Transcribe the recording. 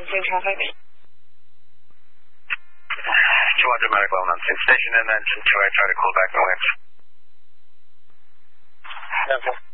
same traffic. 200 medical on station and then 2 I try to call back the winds. Okay.